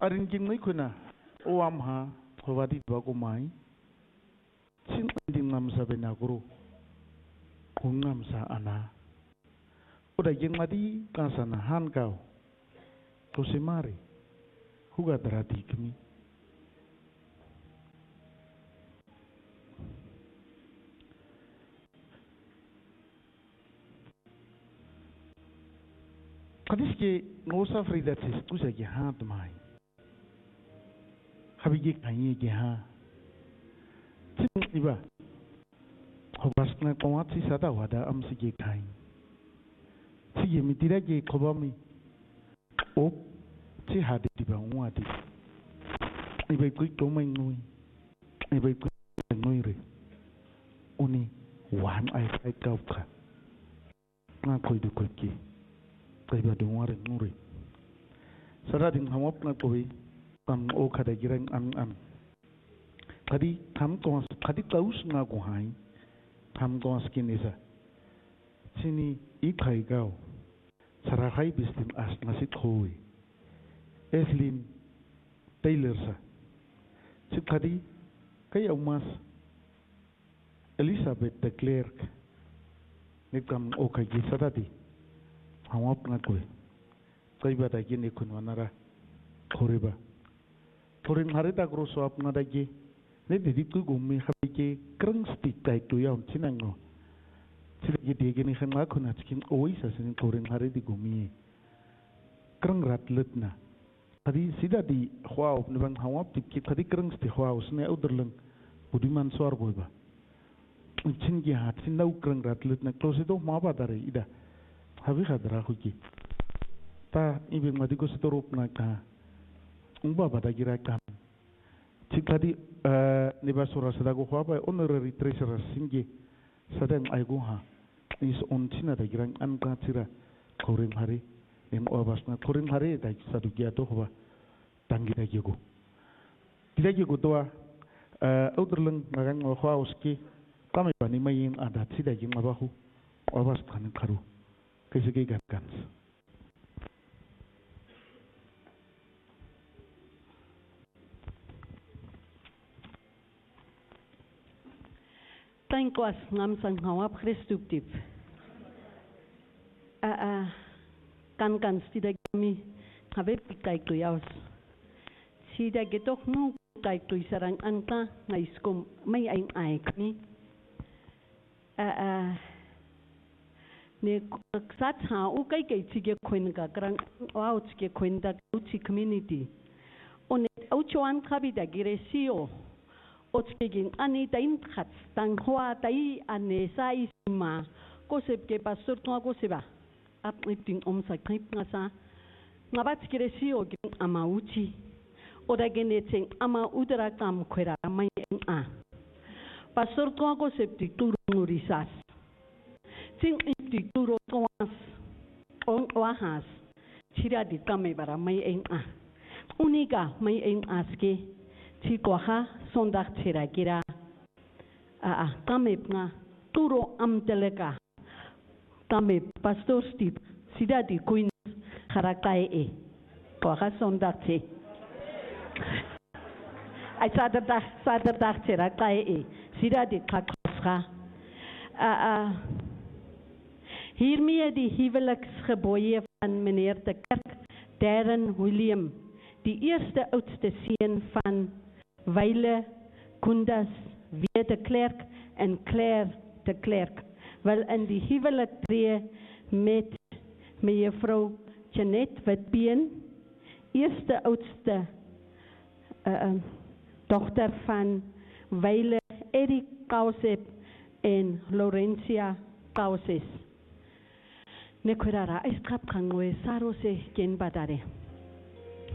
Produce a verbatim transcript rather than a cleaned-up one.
arin king mai kuna o am ha hawadi ba ko mai sin ding ngam sa benaguru kung ngam sa ana udah king madi kasana han kau to semari huga darati kami kadis ke ngosa frida tis kusa ke ha tumai habigi kanye ke ha tin iba hobas na kwat si sada wada am si ke kai si ye mitira ke khobami o si hadi diba ngwati iba ku to mai ngui iba ku ngui re uni wan ai kai kau ka na koi du koi ki kaya dong orang nguri. Sarading hamap na kowe tam o kada girang an an. Kadi tam tuas kadi taus nga kuhai tam tuas kinisa. Sini ikai gau sarahai bistim as nasit kowe. Eslin Taylor sa. Si kadi kaya umas Elizabeth de Klerk nikam o kaya saradi. Hamap na kowe kaya ba dagi ni kun wanara koriba korin hari tak roso ap na dagi ni didi ku gumi habi ke kreng stik kai tu yaum cinango sila digi ni khan aku na cikin oi sa sini korin hari di gumi kreng ratlet na tadi sida di wow ni bang hamap tip kit tadi kreng stik wow sini uderleng budiman suar boy ba cin gi hat sin nau kreng ratlet na close itu ma ba dari ida Habi kadra kuki, ta ibu mati ko setorop naka, umba pada kira kan. Jika di niba surah sedang ko apa, honorary treasurer singgi sedang aigu ha, is on cina da kira an ka cira koring hari, em obas na koring hari da satu kia tu apa, tanggi da kiago. Tidak kiago tua, outerleng nagang ngawah uski, kami bani main ada cida kira ngabahu, obas kan karu. Kasi kay Gans. Tangkwas ngam sang hawap Christuptip. Ah ah kan kan tidak kami habe pikai tuyaus. Sida getok nu kai tuy sarang angka ngaiskom may aing ay kami. Ah ah ne sat ha u kai kai chige khoin ka krang au chige khoin da uchi community on au chuan khabi da giresio o chigin ani tain khat tang khwa tai ane sai ma ko sep ke pastor to ko seba ap ting om sa krip nga sa nga bat giresio gin ama uchi o da geneteng ama udra kam khwera mai a pastor to ko sep ti tur ngurisas Sing iti turo tuas on wahas cira di kami bara may eng a unika may eng aske ci kwaha sondak cira kira a a kami nga turo am teleka kami pastor Steve sida di queen harakai e kwaha sondak ci ay saterdag saterdag cira kai e sida di kakosga a a Hiermee die huweliksgeboeie van meneer de Kerk, Darren William, die eerste oudste seun van Wyle Kundas, W. de Klerk en Claire de Klerk, wil in die huwelik tree met mevrou Jeanette Witbeen, eerste oudste uh, dochter van Wyle Erik Kausep en Laurentia Kauses. Nekurara, iskap kangwe saro se ken badare.